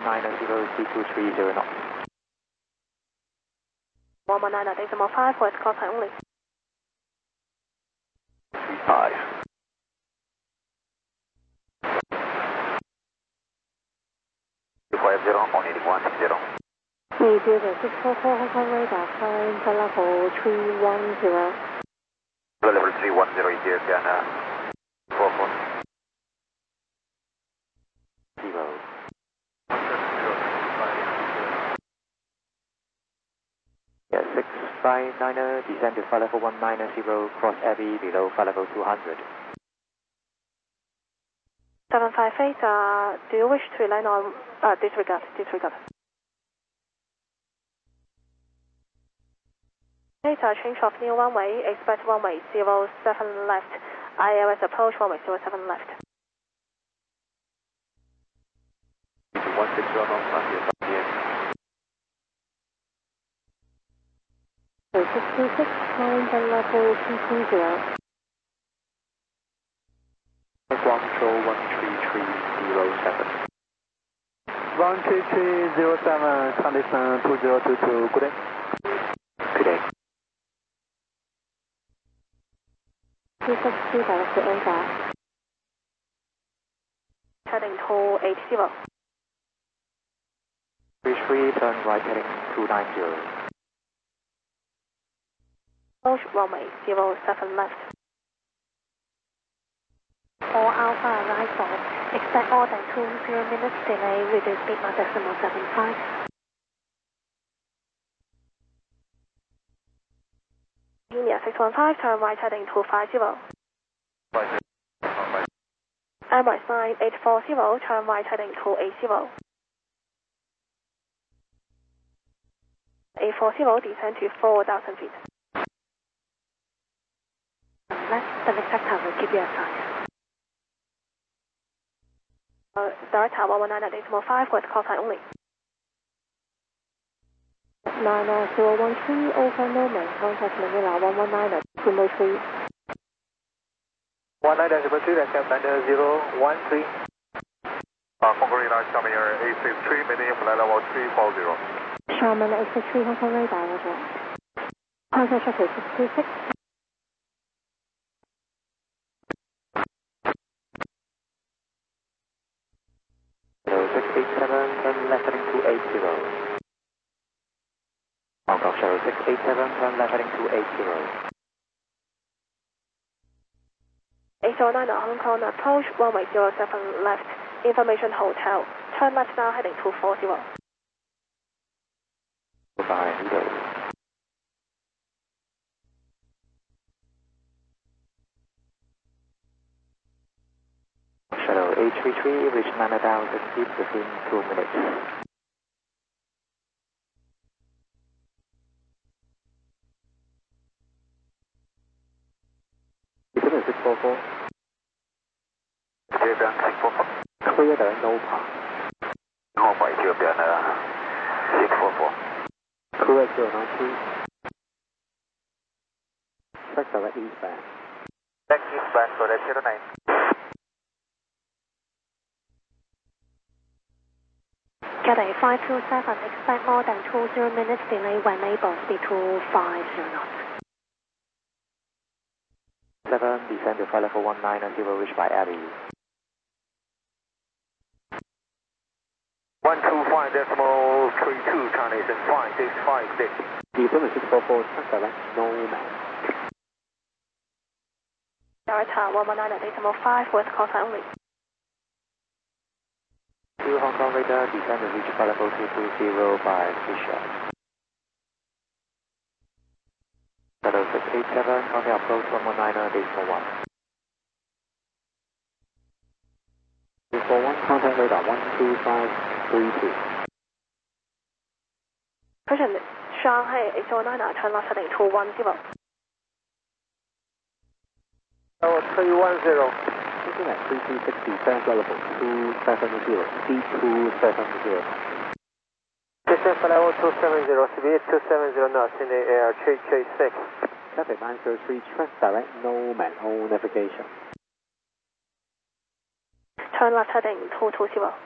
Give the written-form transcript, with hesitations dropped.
119 knots. 119.5 West call sign only. 35. Meteor 644 Hong Kong radar, climb to level 310. Level 310, India, Ghana, 44. 0. Yeah, 659er, descend to flight level 190, cross Abbey below flight level 200. 758, do you wish to land on, disregard. Data change of new runway, expect runway 07 left, ILS approach runway 07 left. 160 knots, 626, climb to level 220. Guangzhou 13307. 13307, condition 2022, good day. Good day. 262 direct to Asia. Heading to 80. 33, turn right heading 290. Approach runway 07 left. All Alpha arrival, expect more than 20 minutes delay with the speed mark decimal 75. India 615, turn right heading 250. Emirates 9840, turn right heading 280. 840, descend to 4,000 feet. Left, the next sector will keep you aside. Direct 119.5, West call sign only. 90013, over Norman, contact Manila 119 203. 119.2, that's Commander 013. Hong Kong radar, Xiamen Air 863, maintain flight level 340. Xiamen 863, Hong Kong radar, roger. Contact shuttle 626. So 687, turn left heading 280. Hong Kong Shuttle 687, turn left heading 280. 809 Hong Kong approach, runway 07 left, information hotel, turn left now heading 240. Goodbye, Lido. Shuttle 833, reach 9,000 feet within 2 minutes. Ethiopian 644. Ethiopian 644. Clear the NOPA. NOPA, Ethiopian 644. Clear 093. Track direct eastbound. Back eastbound, so that's 09. Cathay 527, expect more than 20 minutes delay when able, speed to 50 knots. 7, descend to flight level 190, reach by Abbey. 125.32, Chinese and 5656. Ethiopian 644, track direct, no man. Direct 119.5, West call sign only. 2 Hong Kong radar, descend to reach flight level 220 by Fisher. Shuttle 687, contact approach 119.1. 241, contact radar 12532. Present Shanghai 809, turn left heading 210. Oh, 310. Looking at 3260, flight level 270, C270. Descend for level 270, speed 270 knots in the air, chase 6. Cathay 903, track direct, no man, all navigation. Turn left heading 220.